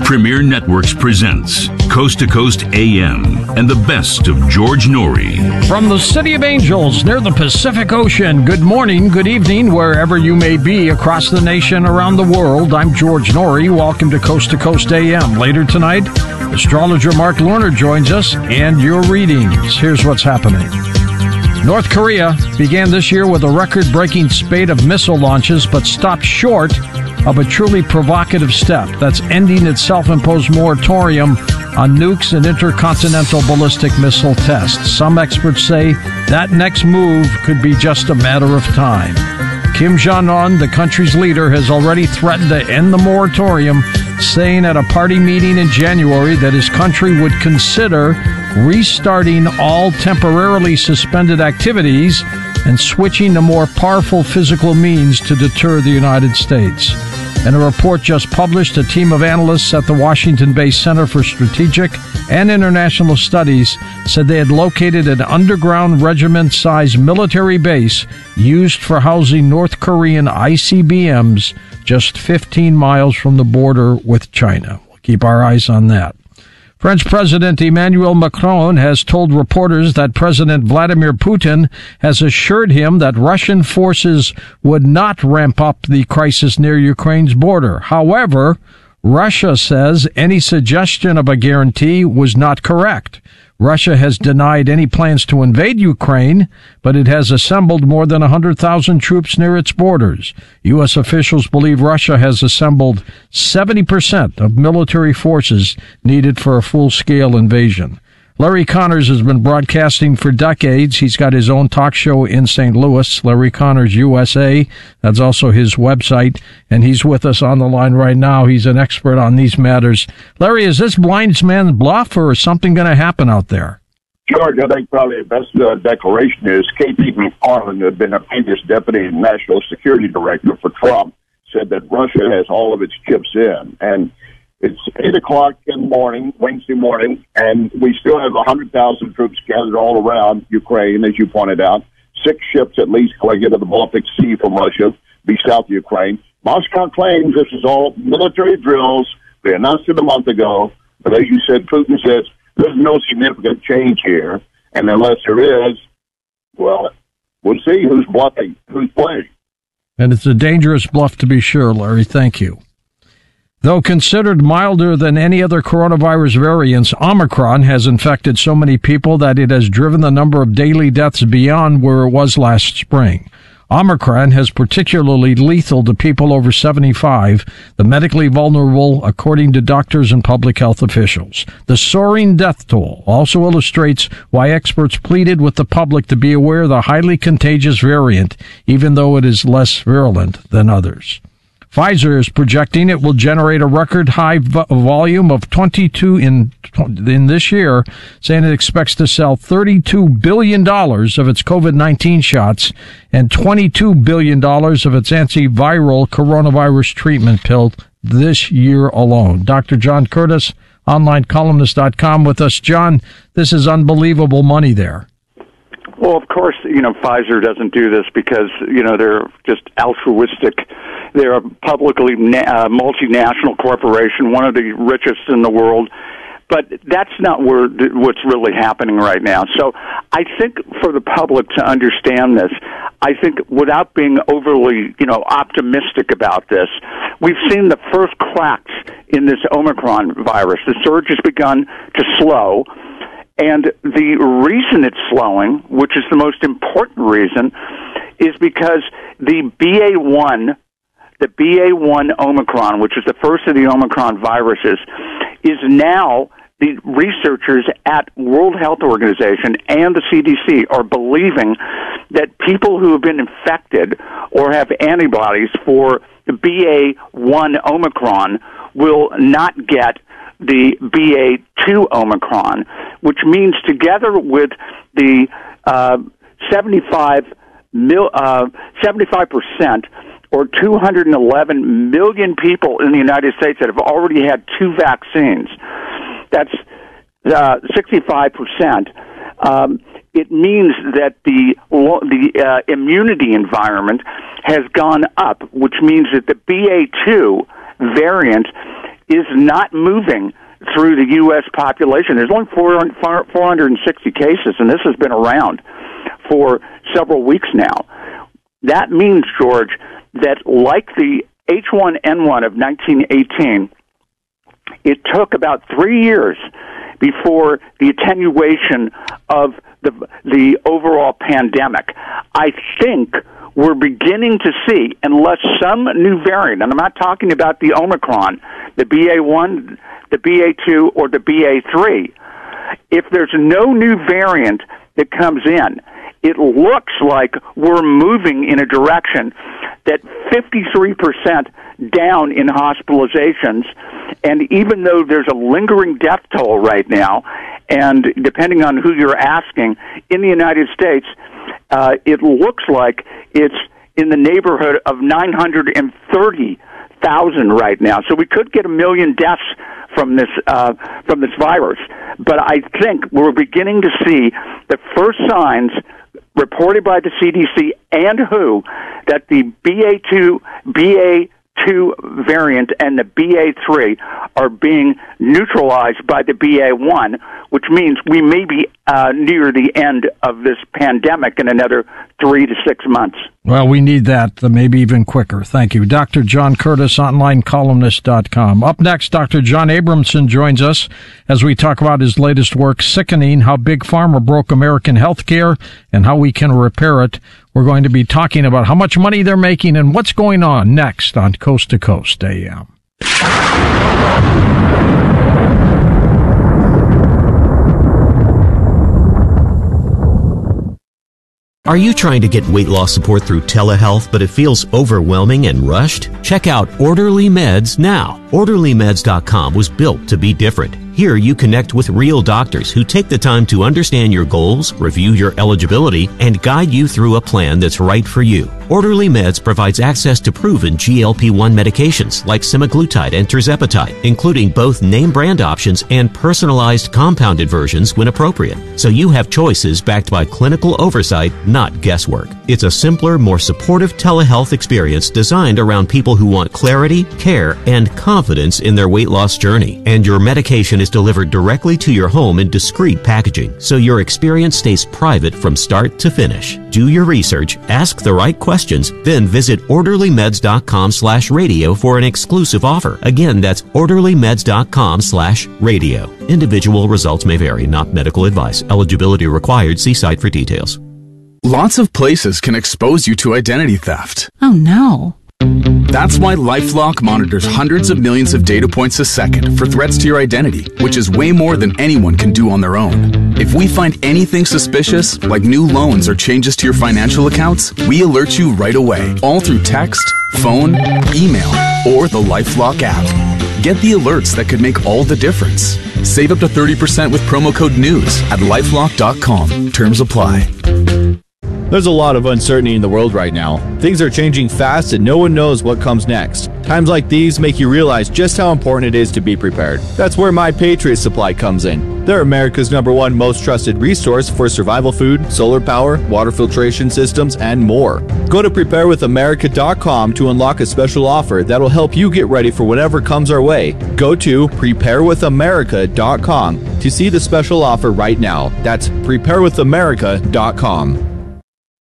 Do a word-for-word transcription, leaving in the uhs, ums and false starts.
Premier Networks presents Coast to Coast A M and the best of George Noory. From the City of Angels near the Pacific Ocean, good morning, good evening, wherever you may be across the nation, around the world. I'm George Noory. Welcome to Coast to Coast A M. Later tonight, astrologer Mark Lerner joins us and your readings. Here's what's happening. North Korea began this year with a record-breaking spate of missile launches, but stopped short of a truly provocative step. That's ending its self-imposed moratorium on nukes and intercontinental ballistic missile tests. Some experts say that next move could be just a matter of time. Kim Jong-un, the country's leader, has already threatened to end the moratorium, saying at a party meeting in January that his country would consider restarting all temporarily suspended activities and switching to more powerful physical means to deter the United States. In a report just published, a team of analysts at the Washington-based Center for Strategic and International Studies said they had located an underground regiment-sized military base used for housing North Korean I C B Ms just fifteen miles from the border with China. We'll keep our eyes on that. French President Emmanuel Macron has told reporters that President Vladimir Putin has assured him that Russian forces would not ramp up the crisis near Ukraine's border. However, Russia says any suggestion of a guarantee was not correct. Russia has denied any plans to invade Ukraine, but it has assembled more than one hundred thousand troops near its borders. U S officials believe Russia has assembled seventy percent of military forces needed for a full-scale invasion. Larry Connors has been broadcasting for decades. He's got his own talk show in Saint Louis, Larry Connors U S A. That's also his website, and he's with us on the line right now. He's an expert on these matters. Larry, is this blind man's bluff, or is something going to happen out there? George, I think probably the best uh, declaration is K T McFarland, who had been a previous deputy national security director for Trump, said that Russia has all of its chips in. And it's eight o'clock in the morning, Wednesday morning, and we still have one hundred thousand troops gathered all around Ukraine, as you pointed out. Six ships at least going into the Baltic Sea from Russia, be south of Ukraine. Moscow claims this is all military drills. They announced it a month ago. But as you said, Putin says there's no significant change here. And unless there is, well, we'll see who's bluffing, who's playing. And it's a dangerous bluff to be sure, Larry. Thank you. Though considered milder than any other coronavirus variants, Omicron has infected so many people that it has driven the number of daily deaths beyond where it was last spring. Omicron has particularly lethal to people over seventy-five, the medically vulnerable, according to doctors and public health officials. The soaring death toll also illustrates why experts pleaded with the public to be aware of the highly contagious variant, even though it is less virulent than others. Pfizer is projecting it will generate a record high vo- volume of twenty-two in in this year, saying it expects to sell thirty-two billion dollars of its COVID nineteen shots and twenty-two billion dollars of its antiviral coronavirus treatment pill this year alone. Doctor John Curtis, online columnist dot com, with us. John, this is unbelievable money there. Well, of course, you know, Pfizer doesn't do this because, you know, they're just altruistic. They're a publicly na- uh, multinational corporation, one of the richest in the world. But that's not where th- what's really happening right now. So I think for the public to understand this, I think without being overly, you know, optimistic about this, we've seen the first cracks in this Omicron virus. The surge has begun to slow. And the reason it's slowing, which is the most important reason, is because the B A one, the B A one Omicron, which is the first of the Omicron viruses, is now the researchers at World Health Organization and the C D C are believing that people who have been infected or have antibodies for the B A one Omicron will not get the B A two Omicron, which means together with the uh, seventy-five mil, uh, seventy-five percent or two hundred eleven million people in the United States that have already had two vaccines, that's uh, sixty-five percent. Um, it means that the the uh, immunity environment has gone up, which means that the B A two variant is not moving through the U S population. There's only four hundred sixty cases, and this has been around for several weeks now. That means, George, that like the H one N one of nineteen eighteen, it took about three years before the attenuation of the the overall pandemic. I think we're beginning to see, unless some new variant, and I'm not talking about the Omicron, the B A one, the B A two, or the B A three, if there's no new variant that comes in, it looks like we're moving in a direction that fifty-three percent down in hospitalizations, and even though there's a lingering death toll right now, and depending on who you're asking, in the United States, uh, it looks like it's in the neighborhood of nine hundred thirty thousand right now. So we could get a million deaths from this uh, from this virus. But I think we're beginning to see the first signs reported by the C D C and W H O that the B A two, B A two variant and the B A three are being neutralized by the B A one, which means we may be uh, near the end of this pandemic in another three to six months. Well, we need that, uh, maybe even quicker. Thank you. Doctor John Curtis, online columnist dot com. Up next, Doctor John Abramson joins us as we talk about his latest work, Sickening, How Big Pharma Broke American Healthcare and How We Can Repair It. We're going to be talking about how much money they're making and what's going on next on Coast to Coast A M. Are you trying to get weight loss support through telehealth, but it feels overwhelming and rushed? Check out Orderly Meds now. Orderly Meds dot com was built to be different. Here you connect with real doctors who take the time to understand your goals, review your eligibility, and guide you through a plan that's right for you. Orderly Meds provides access to proven G L P one medications like semaglutide and tirzepatide, including both name brand options and personalized compounded versions when appropriate. So you have choices backed by clinical oversight, not guesswork. It's a simpler, more supportive telehealth experience designed around people who want clarity, care, and confidence in their weight loss journey. And your medication is delivered directly to your home in discreet packaging, so your experience stays private from start to finish. Do your research, ask the right questions, then visit Orderly Meds dot com slash radio for an exclusive offer. Again, that's Orderly Meds dot com slash radio. Individual results may vary, not medical advice. Eligibility required. See site for details. Lots of places can expose you to identity theft. Oh no. That's why LifeLock monitors hundreds of millions of data points a second for threats to your identity, which is way more than anyone can do on their own. If we find anything suspicious, like new loans or changes to your financial accounts, we alert you right away, all through text, phone, email, or the LifeLock app. Get the alerts that could make all the difference. Save up to thirty percent with promo code NEWS at lifelock dot com. Terms apply. There's a lot of uncertainty in the world right now. Things are changing fast and no one knows what comes next. Times like these make you realize just how important it is to be prepared. That's where My Patriot Supply comes in. They're America's number one most trusted resource for survival food, solar power, water filtration systems, and more. Go to prepare with america dot com to unlock a special offer that'll help you get ready for whatever comes our way. Go to prepare with america dot com to see the special offer right now. That's prepare with america dot com.